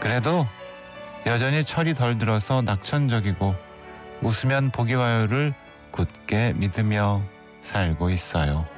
그래도 여전히 철이 덜 들어서 낙천적이고 웃으면 복이 와요를 굳게 믿으며 살고 있어요.